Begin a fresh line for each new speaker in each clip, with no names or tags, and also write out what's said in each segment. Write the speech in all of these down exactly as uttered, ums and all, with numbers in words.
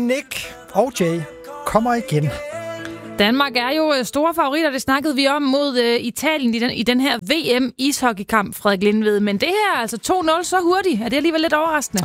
Nick og Jay kommer igen.
Danmark er jo store favoritter, det snakkede vi om mod uh, Italien i den, i den her V M-ishockeykamp, Frederik Lindved. Men det her er altså to nul så hurtigt. Er det alligevel lidt overraskende?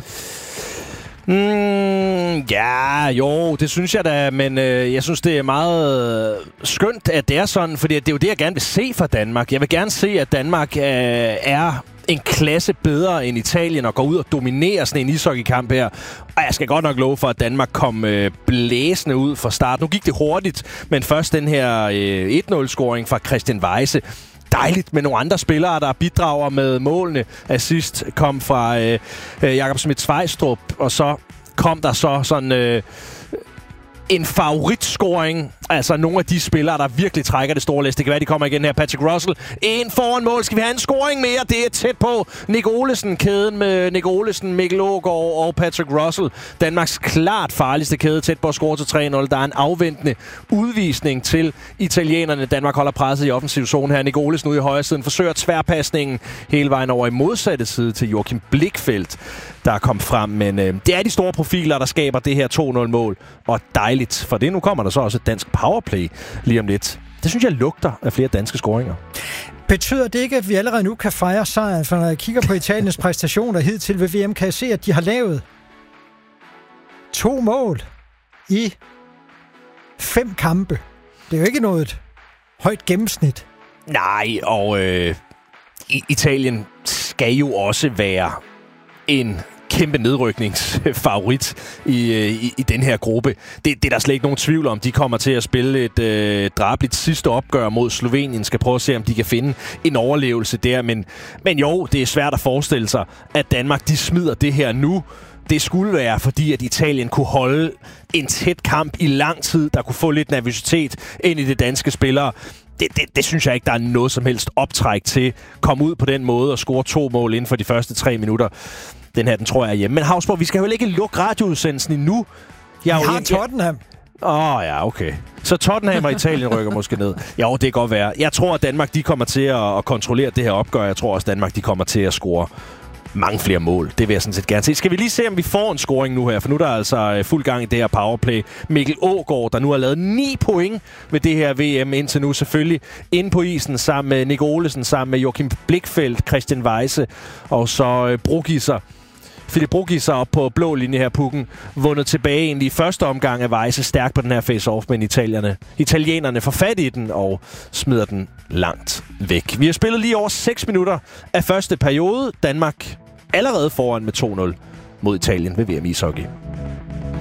Mm, ja, jo, det synes jeg da, men øh, jeg synes, det er meget skønt, at det er sådan, fordi det er jo det, jeg gerne vil se fra Danmark. Jeg vil gerne se, at Danmark øh, er en klasse bedre end Italien og går ud og dominerer sådan en ishockeykamp her. Og jeg skal godt nok love for, at Danmark kom øh, blæsende ud fra start. Nu gik det hurtigt, men først den her øh, et nul-scoring fra Christian Weise. Dejligt med nogle andre spillere, der bidrager med målene. Assist kom fra øh, øh, Jakob Schmidt-Svejstrup, og så kom der så sådan øh, en favoritscoring. Altså nogle af de spillere, der virkelig trækker det store læs. Det kan være, de kommer igen her. Patrick Russell. En foran mål. Skal vi have en scoring mere? Det er tæt på. Nick Olesen. Kæden med Nick Olesen, Mikkel Aagaard og Patrick Russell. Danmarks klart farligste kæde. Tæt på at score til tre nul. Der er en afventende udvisning til italienerne. Danmark holder presset i offensiv zone her. Nick Olesen ude i højre siden. Forsøger tværpasningen hele vejen over i modsatte side til Joachim Blichfeldt, der kom frem. Men øh, det er de store profiler, der skaber det her to nul-mål. Og dejligt for det. Nu kommer der så også et dansk powerplay lige om lidt. Det synes jeg lugter af flere danske scoringer.
Betyder det ikke, at vi allerede nu kan fejre sejren? For når jeg kigger på Italiens præstationer hidtil ved V M, kan jeg se, at de har lavet to mål i fem kampe. Det er jo ikke noget højt gennemsnit.
Nej, og øh, Italien skal jo også være en kæmpe nedrykningsfavorit i, i, i den her gruppe. Det, det er der slet ikke nogen tvivl om. De kommer til at spille et øh, drabeligt sidste opgør mod Slovenien. Skal prøve at se, om de kan finde en overlevelse der. Men, men jo, det er svært at forestille sig, at Danmark de smider det her nu. Det skulle være, fordi at Italien kunne holde en tæt kamp i lang tid, der kunne få lidt nervøsitet ind i det danske spillere. Det, det, det synes jeg ikke, der er noget som helst optræk til. Komme ud på den måde og score to mål inden for de første tre minutter. Den her, den tror jeg er hjemme. Men Hausborg, vi skal jo ikke lukke radioudsendelsen endnu.
Jeg har Tottenham.
Åh, oh, ja, okay. Så Tottenham og Italien rykker måske ned. Jo, det kan godt være. Jeg tror, at Danmark de kommer til at, at kontrollere det her opgør. Jeg tror også, at Danmark de kommer til at score mange flere mål. Det vil jeg sådan set gerne se. Skal vi lige se, om vi får en scoring nu her? For nu er der altså fuld gang i det her powerplay. Mikkel Aagaard, der nu har lavet ni point med det her V M indtil nu. Selvfølgelig inde på isen sammen med Nick Olesen, sammen med Joachim Blichfeldt, Christian Weise og så uh, Brugiser. Philip Brugiser op på blå linje her, pukken. Vundet tilbage egentlig i første omgang af Weise. Stærk på den her face-off, men italienerne, italienerne får fat i den og smider den langt væk. Vi har spillet lige over seks minutter af første periode. Danmark allerede foran med to nul mod Italien ved V M ishockey.